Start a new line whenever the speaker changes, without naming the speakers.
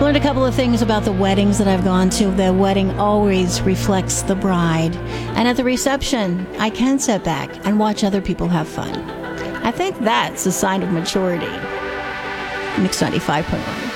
learned a couple of things about the weddings that I've gone to. The wedding always reflects the bride. And at the reception, I can sit back and watch other people have fun. I think that's a sign of maturity. Mix 95.1.